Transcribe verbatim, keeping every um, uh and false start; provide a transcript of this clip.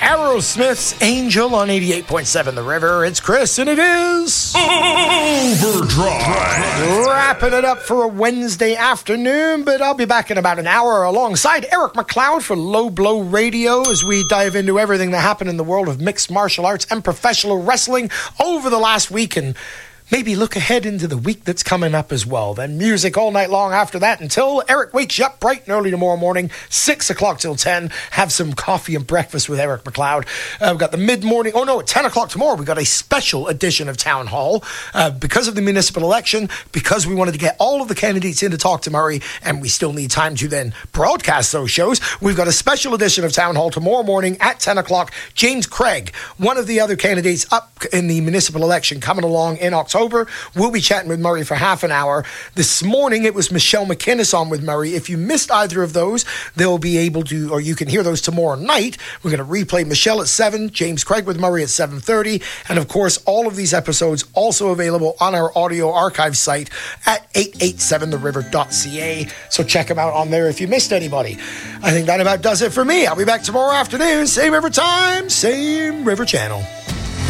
Aerosmith's Angel on eighty-eight point seven The River. It's Chris, and it is Overdrive. Wrapping it up for a Wednesday afternoon, but I'll be back in about an hour alongside Eric McLeod for Low Blow Radio as we dive into everything that happened in the world of mixed martial arts and professional wrestling over the last week, and maybe look ahead into the week that's coming up as well. Then music all night long after that until Eric wakes you up bright and early tomorrow morning, six o'clock till ten. Have some coffee and breakfast with Eric McLeod. Uh, we've got the mid-morning, oh no, at ten o'clock tomorrow, we've got a special edition of Town Hall. Uh, because of the municipal election, because we wanted to get all of the candidates in to talk to Murray, and we still need time to then broadcast those shows, we've got a special edition of Town Hall tomorrow morning at ten o'clock. James Craig, one of the other candidates up in the municipal election, coming along in October. We'll be chatting with Murray for half an hour. This morning, it was Michelle McInnes on with Murray. If you missed either of those, they'll be able to, or you can hear those tomorrow night. We're going to replay Michelle at seven, James Craig with Murray at seven thirty. And of course, all of these episodes also available on our audio archive site at eight eight seven the river dot c a. So check them out on there if you missed anybody. I think that about does it for me. I'll be back tomorrow afternoon. Same river time, same river channel.